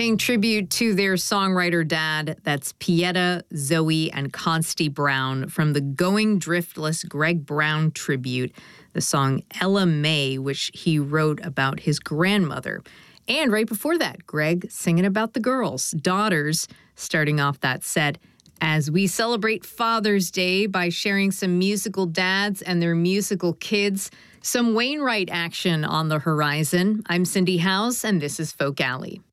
Paying tribute to their songwriter dad, that's Pieta, Zoe, and Consti Brown from the Going Driftless Greg Brown tribute, the song Ella May, which he wrote about his grandmother. And right before that, Greg singing about the girls, daughters, starting off that set as we celebrate Father's Day by sharing some musical dads and their musical kids. Some Wainwright action on the horizon. I'm Cindy House, and this is Folk Alley.